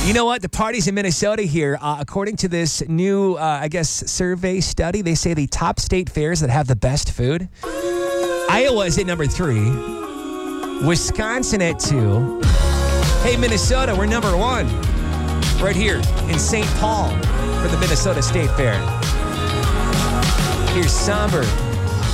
You know what? The parties in Minnesota here, according to this new, survey study, they say the top state fairs that have the best food. Iowa is at number 3. Wisconsin at 2. Hey, Minnesota, we're number 1. Right here in St. Paul for the Minnesota State Fair. Here's Somber.